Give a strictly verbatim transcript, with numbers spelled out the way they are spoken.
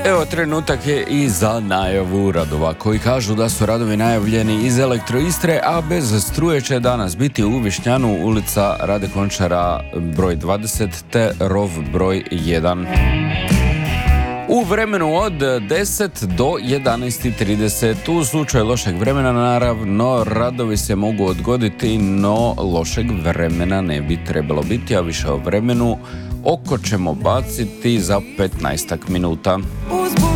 Evo, trenutak je i za najavu radova, koji kažu da su radovi najavljeni iz Elektroistre, a bez struje će danas biti u Višnjanu ulica Rade Končara broj dvadeset te rov broj jedan. U vremenu od deset do jedanaest i trideset. U slučaju lošeg vremena, naravno, radovi se mogu odgoditi, no lošeg vremena ne bi trebalo biti, a više o vremenu oko ćemo baciti za petnaestak minuta.